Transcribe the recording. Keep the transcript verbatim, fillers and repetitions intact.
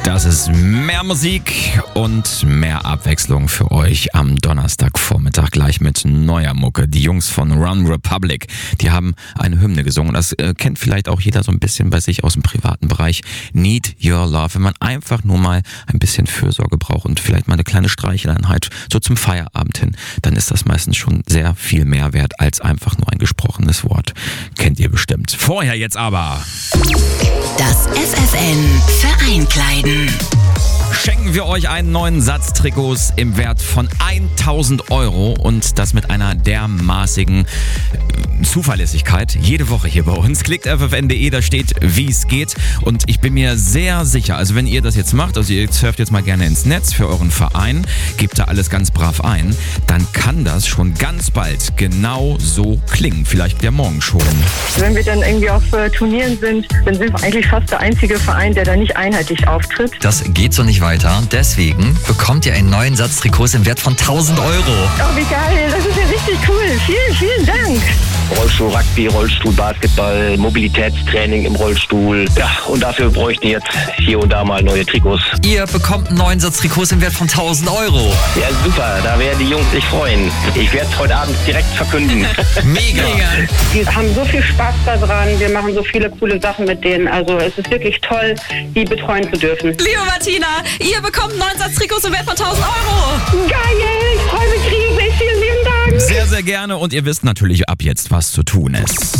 Das ist mehr Musik und mehr Abwechslung für euch am Donnerstagvormittag gleich mit neuer Mucke. Die Jungs von Run Republic, die haben eine Hymne gesungen. Das äh, kennt vielleicht auch jeder so ein bisschen bei sich aus dem privaten Bereich. Need Your Love. Wenn man einfach nur mal ein bisschen Fürsorge braucht und vielleicht mal eine kleine Streicheleinheit so zum Feierabend hin, dann ist das meistens schon sehr viel mehr wert als einfach nur ein gesprochenes Wort. Kennt ihr bestimmt. Vorher jetzt aber... Das F F N Vereinkleiden. Schenken wir euch einen neuen Satz Trikots im Wert von tausend Euro und das mit einer dermaßigen Zuverlässigkeit. Jede Woche hier bei uns. Klickt f f n punkt d e, da steht, wie es geht. Und ich bin mir sehr sicher, also wenn ihr das jetzt macht, also ihr surft jetzt mal gerne ins Netz für euren Verein, gebt da alles ganz brav ein, dann kann das schon ganz bald genau so klingen. Vielleicht ja morgen schon. Wenn wir dann irgendwie auf äh, Turnieren sind, dann sind wir eigentlich fast der einzige Verein, der da nicht einheitlich auftritt. Das geht so nicht weiter. Deswegen bekommt ihr einen neuen Satz Trikots im Wert von tausend Euro. Oh, wie geil. Das ist ja richtig cool. Vielen, vielen Dank. Rollstuhl Rugby, Rollstuhl Basketball, Mobilitätstraining im Rollstuhl. Ja, und dafür bräuchten jetzt hier und da mal neue Trikots. Ihr bekommt einen neuen Satz Trikots im Wert von tausend Euro. Ja, super. Da werden die Jungs sich freuen. Ich werde es heute Abend direkt verkünden. Mega. Wir haben so viel Spaß daran. Wir machen so viele coole Sachen mit denen. Also es ist wirklich toll, die betreuen zu dürfen. Liebe Martina, ihr bekommt einen neuen Satz Trikots im Wert von tausend Euro. Geil, ich freue mich riesig. Vielen lieben Dank. Sehr, sehr gerne und ihr wisst natürlich ab jetzt, was zu tun ist.